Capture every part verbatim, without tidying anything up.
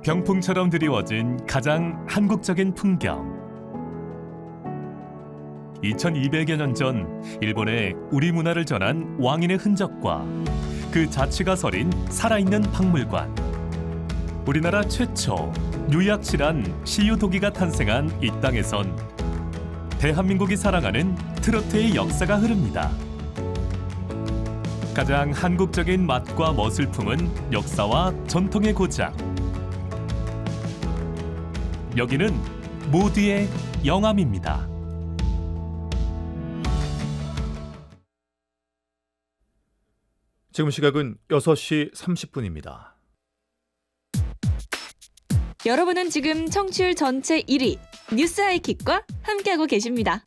병풍처럼 드리워진 가장 한국적인 풍경. 이천이백여 년 전 일본에 우리 문화를 전한 왕인의 흔적과 그 자취가 서린 살아있는 박물관. 우리나라 최초 유약실한 시유도기가 탄생한 이 땅에선 대한민국이 사랑하는 트로트의 역사가 흐릅니다. 가장 한국적인 맛과 멋을 품은 역사와 전통의 고장. 여기는 모두의 영암입니다. 지금 시각은 여섯 시 삼십 분입니다. 여러분은 지금 청취율 전체 일 위 뉴스 하이킥과 함께하고 계십니다.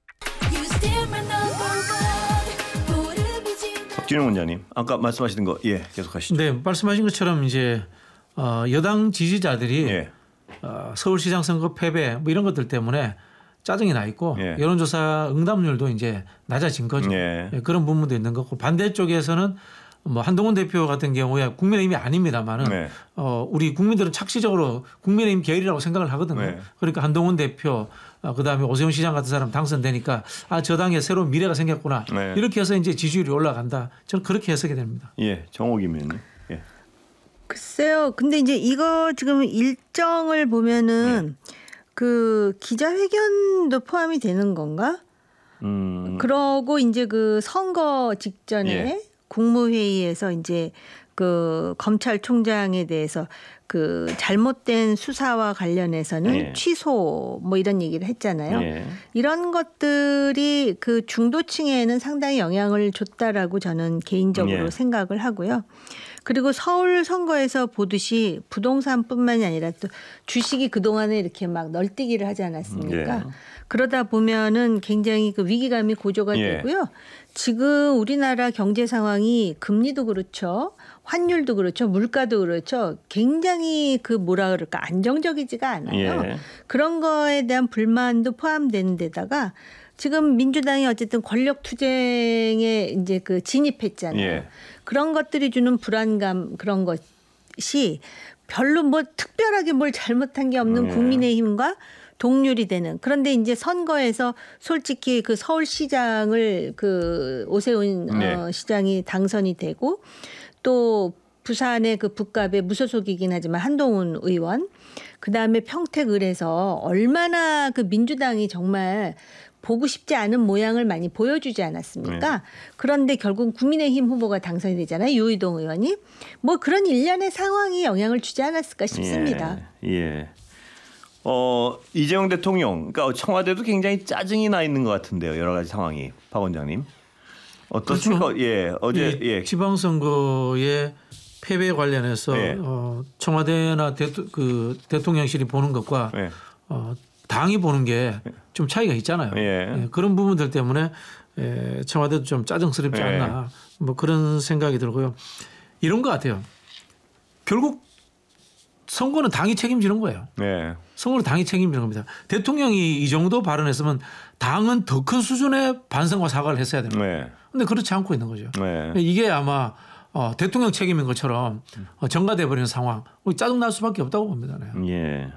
박준영 원장님, 아까 말씀하시는 거 예 계속하시죠. 네, 말씀하신 것처럼 이제 어, 여당 지지자들이 예. 어, 서울시장 선거 패배 뭐 이런 것들 때문에 짜증이 나 있고 예. 여론조사 응답률도 이제 낮아진 거죠. 예. 예, 그런 부분도 있는 거고 반대쪽에서는 뭐 한동훈 대표 같은 경우에 국민의힘이 아닙니다만은 네. 어, 우리 국민들은 착시적으로 국민의힘 계열이라고 생각을 하거든요. 네. 그러니까 한동훈 대표 어, 그다음에 오세훈 시장 같은 사람 당선되니까 아, 저 당에 새로운 미래가 생겼구나. 네. 이렇게 해서 이제 지지율이 올라간다. 저는 그렇게 해석이 됩니다. 예, 정옥이면 예. 글쎄요. 근데 이제 이거 지금 일정을 보면은 네. 그 기자회견도 포함이 되는 건가? 음. 그러고 이제 그 선거 직전에 예. 국무회의에서 이제 그 검찰총장에 대해서 그 잘못된 수사와 관련해서는 예. 취소 뭐 이런 얘기를 했잖아요. 예. 이런 것들이 그 중도층에는 상당히 영향을 줬다라고 저는 개인적으로 예. 생각을 하고요. 그리고 서울 선거에서 보듯이 부동산뿐만이 아니라 또 주식이 그동안에 이렇게 막 널뛰기를 하지 않았습니까? 예. 그러다 보면은 굉장히 그 위기감이 고조가 예. 되고요. 지금 우리나라 경제 상황이 금리도 그렇죠. 환율도 그렇죠. 물가도 그렇죠. 굉장히 그 뭐라 그럴까 안정적이지가 않아요. 예. 그런 거에 대한 불만도 포함되는 데다가 지금 민주당이 어쨌든 권력 투쟁에 이제 그 진입했잖아요. 예. 그런 것들이 주는 불안감 그런 것이 별로 뭐 특별하게 뭘 잘못한 게 없는 예. 국민의힘과 동률이 되는. 그런데 이제 선거에서 솔직히 그 서울시장을 그 오세훈 네. 어, 시장이 당선이 되고 또 부산의 그 북갑의 무소속이긴 하지만 한동훈 의원 그다음에 평택을에서 얼마나 그 민주당이 정말 보고 싶지 않은 모양을 많이 보여주지 않았습니까? 네. 그런데 결국 국민의힘 후보가 당선이 되잖아요. 유의동 의원이. 뭐 그런 일련의 상황이 영향을 주지 않았을까 싶습니다. 예. 예. 어, 이재명 대통령, 그러니까 청와대도 굉장히 짜증이 나 있는 것 같은데요. 여러 가지 상황이. 박 원장님. 어떻습니까? 그렇죠. 예. 어제 예, 예. 지방선거의 패배 관련해서 예. 어, 청와대나 대토, 그 대통령실이 보는 것과 예. 어, 당이 보는 게 좀 차이가 있잖아요. 예. 예, 그런 부분들 때문에 예, 청와대도 좀 짜증스럽지 예. 않나 뭐 그런 생각이 들고요. 이런 것 같아요. 결국 선거는 당이 책임지는 거예요. 예. 선거는 당이 책임지는 겁니다. 대통령이 이 정도 발언했으면 당은 더 큰 수준의 반성과 사과를 했어야 됩니다. 네. 그런데 그렇지 않고 있는 거죠. 네. 이게 아마 어, 대통령 책임인 것처럼 어, 전가돼 버리는 상황. 짜증 날 수밖에 없다고 봅니다. 네. 예.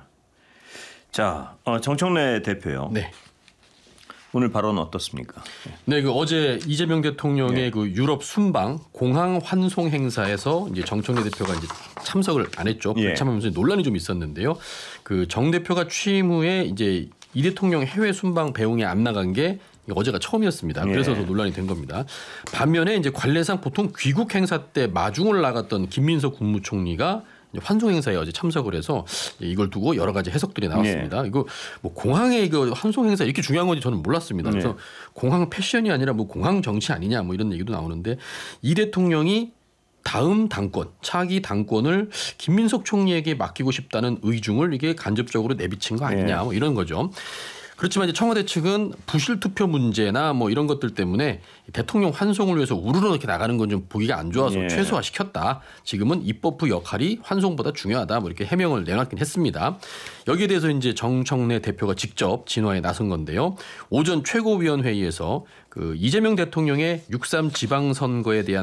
자, 어, 정청래 대표요. 네. 오늘 발언 어떻습니까? 네, 그 어제 이재명 대통령의 네. 그 유럽 순방 공항 환송 행사에서 이제 정청래 대표가 이제 참석을 안 했죠. 예. 불참하면서 논란이 좀 있었는데요. 그 정 대표가 취임 후에 이제 이 대통령 해외 순방 배웅에 안 나간 게 어제가 처음이었습니다. 그래서 예. 더 논란이 된 겁니다. 반면에 이제 관례상 보통 귀국 행사 때 마중을 나갔던 김민석 국무총리가 환송 행사에 어제 참석을 해서 이걸 두고 여러 가지 해석들이 나왔습니다. 네. 이거 뭐 공항의 그 환송 행사 이렇게 중요한 건지 저는 몰랐습니다. 그래서 네. 공항 패션이 아니라 뭐 공항 정치 아니냐 뭐 이런 얘기도 나오는데 이 대통령이 다음 당권, 차기 당권을 김민석 총리에게 맡기고 싶다는 의중을 이게 간접적으로 내비친 거 아니냐 네. 뭐 이런 거죠. 그렇지만 이제 청와대 측은 부실 투표 문제나 뭐 이런 것들 때문에 대통령 환송을 위해서 우르르 이렇게 나가는 건 좀 보기가 안 좋아서 예. 최소화시켰다. 지금은 입법부 역할이 환송보다 중요하다. 뭐 이렇게 해명을 내놨긴 했습니다. 여기에 대해서 이제 정청래 대표가 직접 진화에 나선 건데요. 오전 최고위원회의에서 그 이재명 대통령의 육삼 지방선거에 대한